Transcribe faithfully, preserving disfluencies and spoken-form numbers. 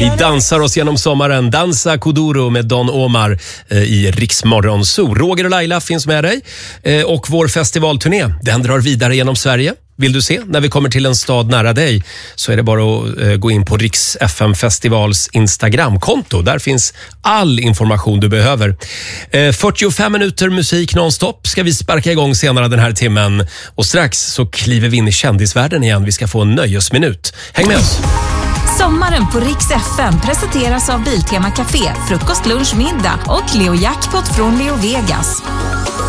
Vi dansar oss genom sommaren. Dansa Kuduro med Don Omar eh, i Rix Morgon Zoo. Roger och Laila finns med dig. Eh, och vår festivalturné, den drar vidare genom Sverige. Vill du se när vi kommer till en stad nära dig, så är det bara att eh, gå in på Rix F M Festivals Instagramkonto. Där finns all information du behöver. Eh, fyrtiofem minuter musik nonstop ska vi sparka igång senare den här timmen. Och strax så kliver vi in i kändisvärlden igen. Vi ska få en nöjesminut. Häng med oss! Sommaren på Rix F M presenteras av Biltema Café, frukost, lunch, middag och Leo Jackpot från Leo Vegas.